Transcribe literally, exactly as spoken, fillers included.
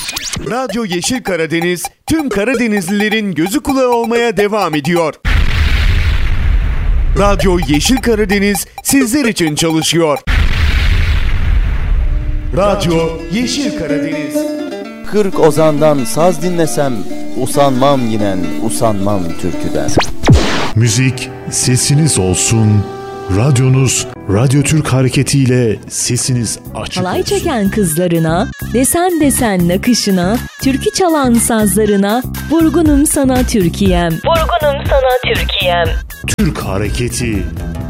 Radyo Yeşil Karadeniz tüm Karadenizlilerin gözü kulağı olmaya devam ediyor. Radyo Yeşil Karadeniz sizler için çalışıyor. Radyo Yeşil Karadeniz. Kırk ozandan saz dinlesem, usanmam yinen, usanmam türküden. Müzik sesiniz olsun. Radyonuz Radyo Türk hareketiyle sesiniz açık Halay olsun. çeken kızlarına, desen desen nakışına, türkü çalan sazlarına, vurgunum sana Türkiye'm. Vurgunum sana Türkiye'm. Türk hareketi